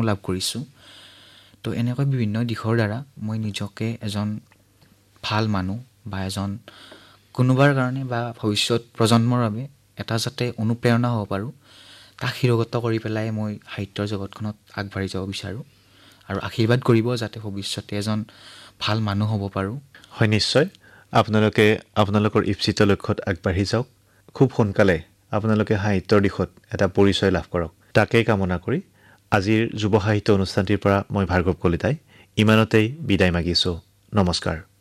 লাভ কৰিছোঁ। তো এনেকৈ বিভিন্ন দিশৰ দ্বাৰা মই নিজকে এজন ভাল মানুহ বা এজন কোনোবাৰ কাৰণে বা ভৱিষ্যত প্ৰজন্মৰ বাবে এটা যাতে অনুপ্ৰেৰণা হ'ব পাৰোঁ, তাক শিৰোগত কৰি পেলাই মই সাহিত্যৰ জগতখনত আগবাঢ়ি যাব বিচাৰোঁ আৰু আশীৰ্বাদ কৰিব যাতে ভৱিষ্যতে এজন ভাল মানুহ হ'ব পাৰোঁ। হয়, নিশ্চয় আপোনালোকে আপোনালোকৰ ইপ্সিত লক্ষ্যত আগবাঢ়ি যাওক। খুব সোনকালে আপোনালোকে সাহিত্যৰ দিশত এটা পৰিচয় লাভ কৰক, তাকেই কামনা কৰি আজিৰ যুৱ সাহিত্য অনুষ্ঠানটিৰ পৰা মই ভাৰ্গৱ কলিতাই ইমানতেই বিদায় মাগিছোঁ। নমস্কাৰ।